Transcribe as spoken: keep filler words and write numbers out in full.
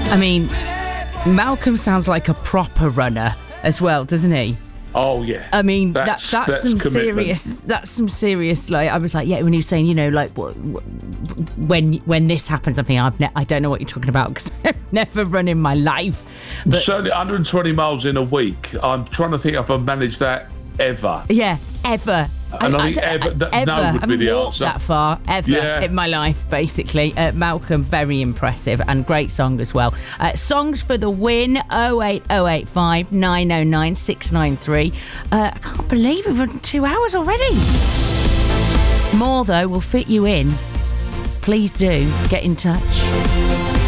I mean, Malcolm sounds like a proper runner as well, doesn't he? Oh yeah. I mean, that's, that, that's, that's some commitment. serious. That's some serious. Like I was like, yeah, when he was saying, you know, like what, when when this happens, I'm thinking, I've ne- I don't know what you're talking about because I've never run in my life. But certainly, one hundred twenty miles in a week. I'm trying to think if I've managed that ever. Yeah, ever. And I, I think I, ever, that ever. no would I be haven't the walked answer. that far ever Yeah. in my life, basically. Uh, Malcolm, very impressive and great song as well. Uh, songs for the win, oh eight oh eight five nine oh nine six nine three. Uh, I can't believe we've run two hours already. More, though, will fit you in. Please do get in touch.